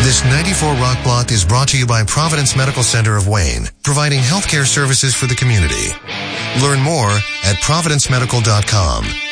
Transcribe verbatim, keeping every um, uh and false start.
This ninety-four Rock Block is brought to you by Providence Medical Center of Wayne, providing healthcare services for the community. Learn more at providence medical dot com.